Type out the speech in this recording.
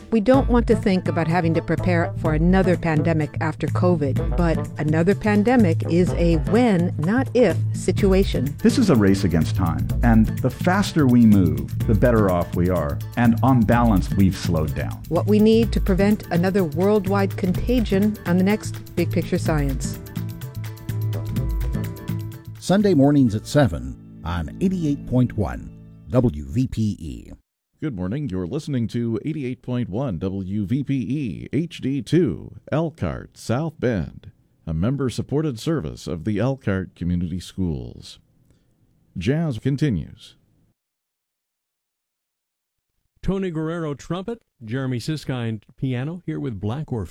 We don't want to think about having to prepare for another pandemic after COVID, but another pandemic is a when, not if, situation. This is a race against time, and the faster we move, the better off we are. And on balance, we've slowed down. What we need to prevent another worldwide contagion on the next Big Picture Science. Sunday mornings at 7 on 88.1 WVPE. Good morning. You're listening to 88.1 WVPE HD2 Elkhart South Bend, a member-supported service of the Elkhart Community Schools. Jazz continues. Tony Guerrero trumpet, Jeremy Siskind piano, here with Black Orphan.